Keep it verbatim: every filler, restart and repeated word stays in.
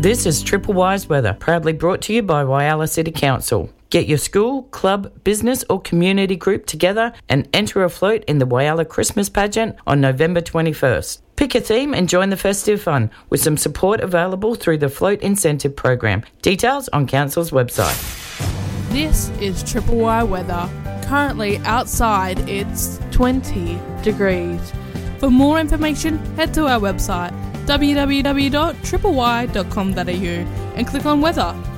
This is Triple Wise Weather, proudly brought to you by Whyalla City Council. Get your school, club, business or community group together and enter a float in the Whyalla Christmas pageant on November twenty-first. Pick a theme and join the festive fun with some support available through the Float Incentive Program. Details on Council's website. This is Triple Y Weather. Currently outside it's twenty degrees. For more information, head to our website w w w dot triple y dot com dot a u and click on weather.